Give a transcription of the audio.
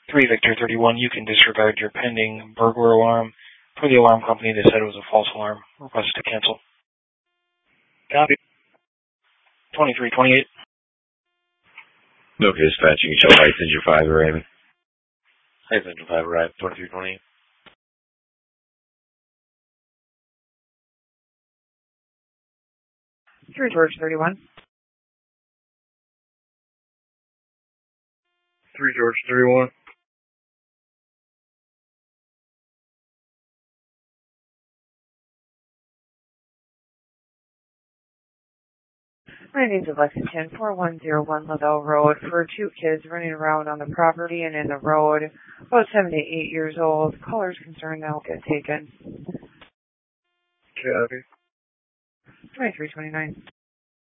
3 Victor 31, you can disregard your pending burglar alarm. For the alarm company, they said it was a false alarm. Request to cancel. Copy. 2328. Okay, dispatching. You show Lights Engine 5 arriving. Lights Engine 5 arrived. 2328. 3 George 31. 3 George 31. My name's Lexington, 4101 Lavelle Road, for 2 kids running around on the property and in the road, about 7 to 8 years old. Callers concerned they'll get taken. Copy. 2329.